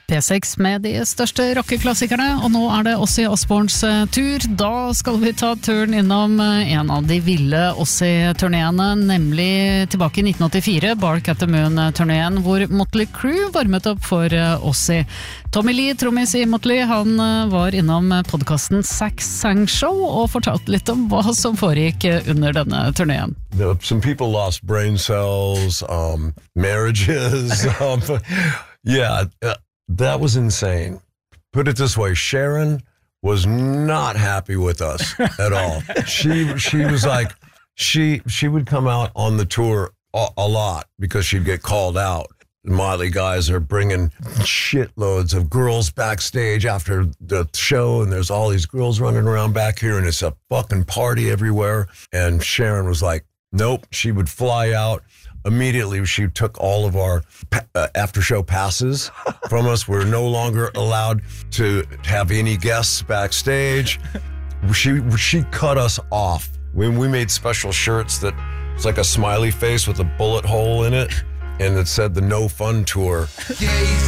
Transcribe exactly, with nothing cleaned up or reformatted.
P seks med de største rockeklassikerne, og nå er det Ozzy Osbournes tur. Da skal vi ta turen innom en av de ville Ozzy-turnéene, nemlig tilbake i nitten åttifire, Bark at the Moon-turnéen, hvor Motley Crue varmet opp for Ozzy. Tommy Lee, trommis i Motley, han var innom podcasten Sax Sang Show og fortalte litt om hva som foregikk under denne turnéen. Some people lost brain cells, um, marriages, um, yeah, uh, that was insane. Put it this way, Sharon was not happy with us at all. She she was like, she she would come out on the tour a, a lot because she'd get called out. Motley guys are bringing shitloads of girls backstage after the show, and there's all these girls running around back here, and it's a fucking party everywhere. And Sharon was like, nope. She would fly out. Immediately, she took all of our uh, after-show passes from us. We're no longer allowed to have any guests backstage. She she cut us off. We, we made special shirts that it's like a smiley face with a bullet hole in it, and it said the No Fun Tour.